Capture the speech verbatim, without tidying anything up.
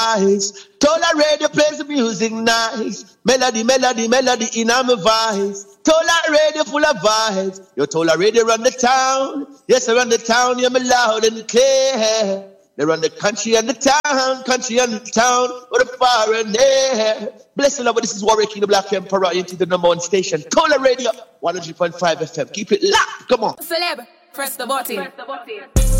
eyes. Tola Radio plays the music nice. Melody, melody, melody in my voice. Tola Radio full of vibes. Yo, Tola Radio run the town. Yes, I run the town. You're me loud and clear. They run the country and the town, country and the town, with the far and air. Bless the Lord, this is Warwick King, the Black Emperor, into the number one station, Tola Radio, one hundred point five F M. Keep it locked, come on. Celeb, press the button. Press the button.